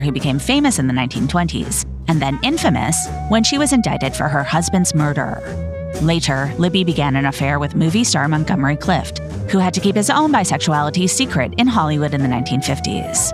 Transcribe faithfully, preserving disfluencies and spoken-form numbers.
who became famous in the nineteen twenties, and then infamous when she was indicted for her husband's murder. Later, Libby began an affair with movie star Montgomery Clift, who had to keep his own bisexuality secret in Hollywood in the nineteen fifties.